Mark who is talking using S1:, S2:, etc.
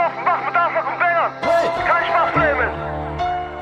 S1: Offenbach mit Afak und Sängern. Kein Spaß mehr.